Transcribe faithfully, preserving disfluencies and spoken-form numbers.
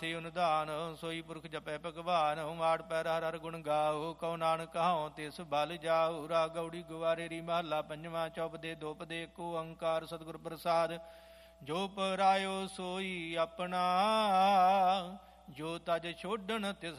ਥੇ ਅਨੁਧਾਨ ਸੋਈ ਪੁਰਖ ਜਪੈ ਭਗਵਾਨ। ਮਾੜ ਪੈਰ ਹਰ ਹਰ ਗੁਣ ਗਾਓ ਕਉ ਨਾਨਕ ਕਹਾਉ ਤਿਸ ਬਲ ਜਾਉ। ਰਾਗ ਗੌੜੀ ਗੁਵਾਰੇ ਰੀ ਮਹੱਲਾ ਪੰਜਵਾਂ। ਚੌਪਦੇ ਦੋਪਦੇ ਏਕੋ ਓੰਕਾਰ ਸਤਿਗੁਰ ਪ੍ਰਸਾਦ। ਜੋ ਪਰਾਇਓ ਸੋਈ ਆਪਣਾ ਜੋ ਤਜ ਛੋਡਣ ਤਿਸ